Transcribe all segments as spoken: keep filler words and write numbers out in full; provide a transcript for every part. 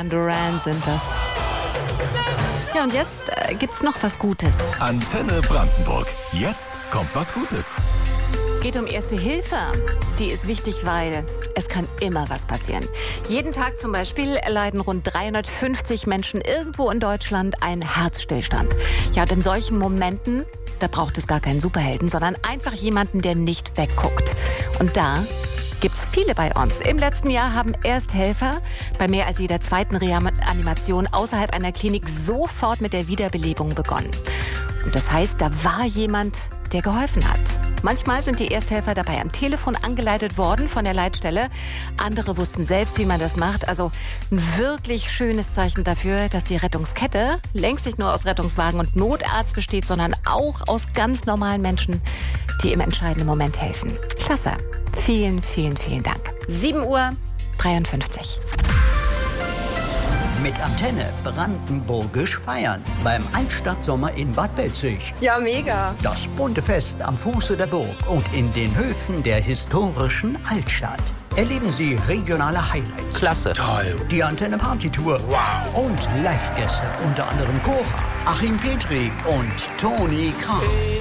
Duran Duran sind das. Ja, und jetzt äh, gibt's noch was Gutes. Antenne Brandenburg. Jetzt kommt was Gutes. Geht um Erste Hilfe. Die ist wichtig, weil es kann immer was passieren. Jeden Tag zum Beispiel leiden rund dreihundertfünfzig Menschen irgendwo in Deutschland einen Herzstillstand. Ja, und in solchen Momenten, da braucht es gar keinen Superhelden, sondern einfach jemanden, der nicht wegguckt. Und da gibt's viele bei uns. Im letzten Jahr haben Ersthelfer bei mehr als jeder zweiten Reanimation außerhalb einer Klinik sofort mit der Wiederbelebung begonnen. Und das heißt, da war jemand, der geholfen hat. Manchmal sind die Ersthelfer dabei am Telefon angeleitet worden von der Leitstelle. Andere wussten selbst, wie man das macht. Also ein wirklich schönes Zeichen dafür, dass die Rettungskette längst nicht nur aus Rettungswagen und Notarzt besteht, sondern auch aus ganz normalen Menschen, die im entscheidenden Moment helfen. Klasse. Vielen, vielen, vielen Dank. sieben Uhr dreiundfünfzig. Mit Antenne brandenburgisch feiern beim Altstadtsommer in Bad Belzig. Ja, mega. Das bunte Fest am Fuße der Burg und in den Höfen der historischen Altstadt. Erleben Sie regionale Highlights. Klasse. Toll. Die Antenne Partytour. Wow. Und Live-Gäste, unter anderem Cora, Achim Petri und Toni Kraus.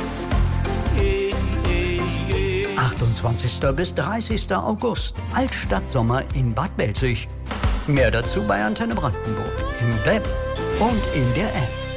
achtundzwanzigsten bis dreißigsten August. Altstadtsommer in Bad Belzig. Mehr dazu bei Antenne Brandenburg im Web und in der App.